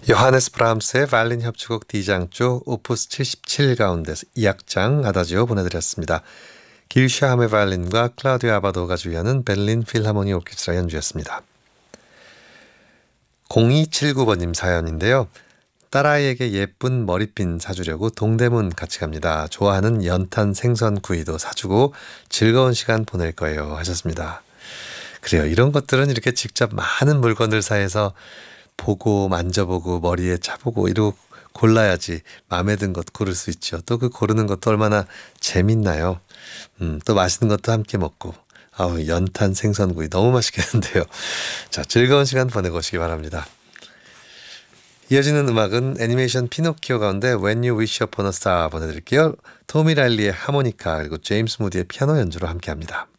요하네스 브람스의 바이올린 협주곡 D장조 오프스 77 가운데서 2악장 아다지오 보내드렸습니다. 길샤함의 바이올린과 클라우디오 아바도가 주연은 베를린 필하모니 오케스트라 연주였습니다. 0279번님 사연인데요. 딸아이에게 예쁜 머리핀 사주려고 동대문 같이 갑니다. 좋아하는 연탄 생선 구이도 사주고 즐거운 시간 보낼 거예요 하셨습니다. 그래요. 이런 것들은 이렇게 직접 많은 물건들 사이에서 보고 만져보고 머리에 차보고 이러고 골라야지 마음에 든 것 고를 수 있죠. 또 그 고르는 것도 얼마나 재밌나요. 또 맛있는 것도 함께 먹고 연탄 생선구이 너무 맛있겠는데요. 자, 즐거운 시간 보내고 오시기 바랍니다. 이어지는 음악은 애니메이션 피노키오 가운데 When You Wish Upon a Star 보내드릴게요. 토미 랄리의 하모니카 그리고 제임스 무디의 피아노 연주로 함께합니다.